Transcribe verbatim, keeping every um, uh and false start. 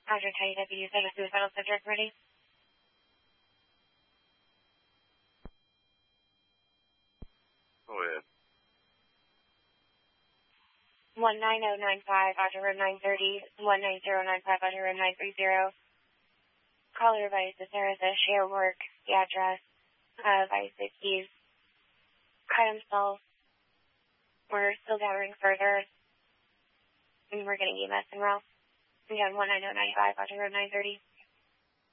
Roger, County Deputy, you said a suicidal subject ready? Go ahead. one nine zero nine five, Roger, room nine thirty, one nine zero nine five, Roger, room nine thirty. Caller advised the Sarasota share work, the address, uh, advised that he's cut himself. We're still gathering further, and we're getting E M S en route. Again, one nine zero nine five, Roger, room nine thirty.